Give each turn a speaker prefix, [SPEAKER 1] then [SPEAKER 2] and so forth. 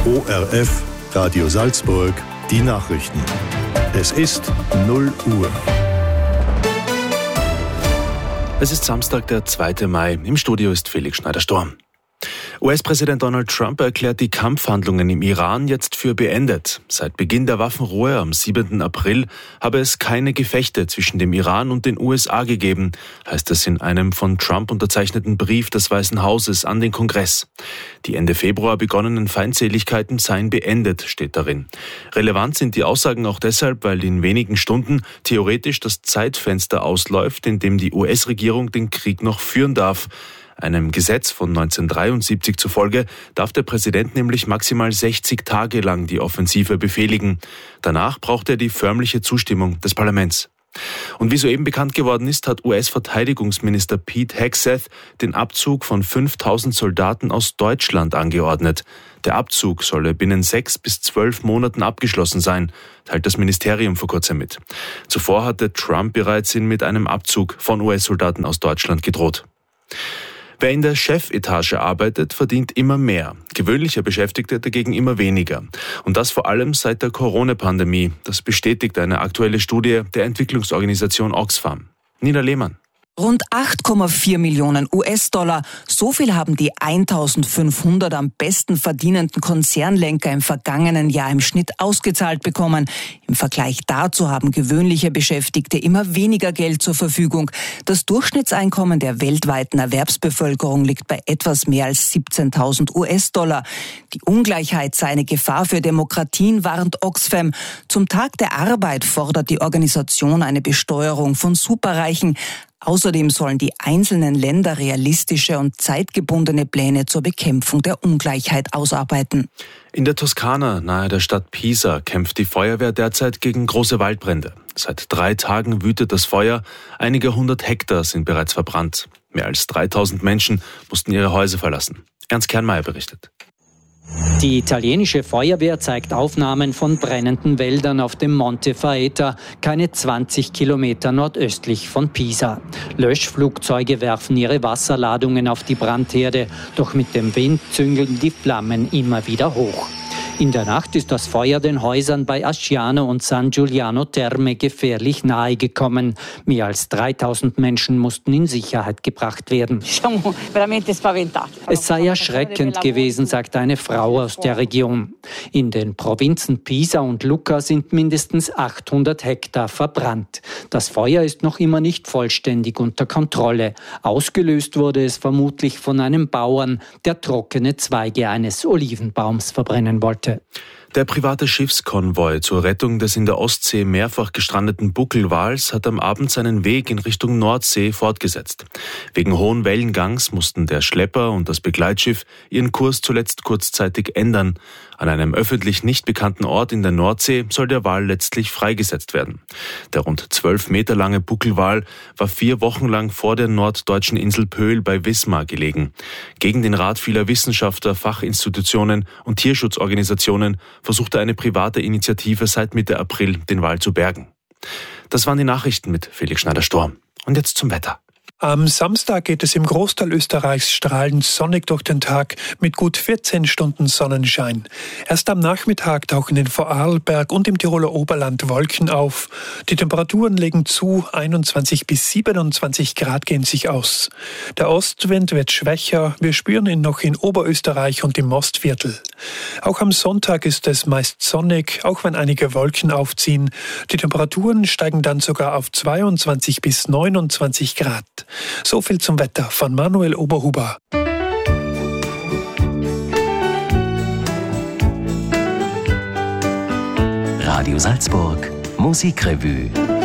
[SPEAKER 1] ORF, Radio Salzburg, die Nachrichten. Es ist 0 Uhr.
[SPEAKER 2] Es ist Samstag, der 2. Mai. Im Studio ist Felix Schneider-Storm. US-Präsident Donald Trump erklärt die Kampfhandlungen im Iran jetzt für beendet. Seit Beginn der Waffenruhe am 7. April habe es keine Gefechte zwischen dem Iran und den USA gegeben, heißt es in einem von Trump unterzeichneten Brief des Weißen Hauses an den Kongress. Die Ende Februar begonnenen Feindseligkeiten seien beendet, steht darin. Relevant sind die Aussagen auch deshalb, weil in wenigen Stunden theoretisch das Zeitfenster ausläuft, in dem die US-Regierung den Krieg noch führen darf. Einem Gesetz von 1973 zufolge darf der Präsident nämlich maximal 60 Tage lang die Offensive befehligen. Danach braucht er die förmliche Zustimmung des Parlaments. Und wie soeben bekannt geworden ist, hat US-Verteidigungsminister Pete Hegseth den Abzug von 5.000 Soldaten aus Deutschland angeordnet. Der Abzug solle binnen 6 bis 12 Monaten abgeschlossen sein, teilt das Ministerium vor kurzem mit. Zuvor hatte Trump bereits mit einem Abzug von US-Soldaten aus Deutschland gedroht. Wer in der Chefetage arbeitet, verdient immer mehr. Gewöhnliche Beschäftigte dagegen immer weniger. Und das vor allem seit der Corona-Pandemie. Das bestätigt eine aktuelle Studie der Entwicklungsorganisation Oxfam. Nina Lehmann.
[SPEAKER 3] Rund 8,4 Millionen US-Dollar. So viel haben die 1.500 am besten verdienenden Konzernlenker im vergangenen Jahr im Schnitt ausgezahlt bekommen. Im Vergleich dazu haben gewöhnliche Beschäftigte immer weniger Geld zur Verfügung. Das Durchschnittseinkommen der weltweiten Erwerbsbevölkerung liegt bei etwas mehr als 17.000 US-Dollar. Die Ungleichheit sei eine Gefahr für Demokratien, warnt Oxfam. Zum Tag der Arbeit fordert die Organisation eine Besteuerung von Superreichen. Außerdem sollen die einzelnen Länder realistische und zeitgebundene Pläne zur Bekämpfung der Ungleichheit ausarbeiten.
[SPEAKER 2] In der Toskana, nahe der Stadt Pisa, kämpft die Feuerwehr derzeit gegen große Waldbrände. Seit 3 Tagen wütet das Feuer. Einige 100 Hektar sind bereits verbrannt. Mehr als 3.000 Menschen mussten ihre Häuser verlassen. Ernst Kernmeier berichtet.
[SPEAKER 4] Die italienische Feuerwehr zeigt Aufnahmen von brennenden Wäldern auf dem Monte Faeta, keine 20 Kilometer nordöstlich von Pisa. Löschflugzeuge werfen ihre Wasserladungen auf die Brandherde, doch mit dem Wind züngeln die Flammen immer wieder hoch. In der Nacht ist das Feuer den Häusern bei Asciano und San Giuliano Terme gefährlich nahe gekommen. Mehr als 3.000 Menschen mussten in Sicherheit gebracht werden. Es sei erschreckend gewesen, sagt eine Frau aus der Region. In den Provinzen Pisa und Lucca sind mindestens 800 Hektar verbrannt. Das Feuer ist noch immer nicht vollständig unter Kontrolle. Ausgelöst wurde es vermutlich von einem Bauern, der trockene Zweige eines Olivenbaums verbrennen wollte.
[SPEAKER 2] Der private Schiffskonvoi zur Rettung des in der Ostsee mehrfach gestrandeten Buckelwals hat am Abend seinen Weg in Richtung Nordsee fortgesetzt. Wegen hohen Wellengangs mussten der Schlepper und das Begleitschiff ihren Kurs zuletzt kurzzeitig ändern. An einem öffentlich nicht bekannten Ort in der Nordsee soll der Wal letztlich freigesetzt werden. Der rund 12 Meter lange Buckelwal war 4 Wochen lang vor der norddeutschen Insel Pöhl bei Wismar gelegen. Gegen den Rat vieler Wissenschaftler, Fachinstitutionen und Tierschutzorganisationen versuchte eine private Initiative seit Mitte April, den Wal zu bergen. Das waren die Nachrichten mit Felix Schneider-Storm. Und jetzt zum Wetter.
[SPEAKER 5] Am Samstag geht es im Großteil Österreichs strahlend sonnig durch den Tag mit gut 14 Stunden Sonnenschein. Erst am Nachmittag tauchen in Vorarlberg und im Tiroler Oberland Wolken auf. Die Temperaturen legen zu, 21 bis 27 Grad gehen sich aus. Der Ostwind wird schwächer, wir spüren ihn noch in Oberösterreich und im Mostviertel. Auch am Sonntag ist es meist sonnig, auch wenn einige Wolken aufziehen. Die Temperaturen steigen dann sogar auf 22 bis 29 Grad. So viel zum Wetter von Manuel Oberhuber.
[SPEAKER 6] Radio Salzburg, Musikrevue.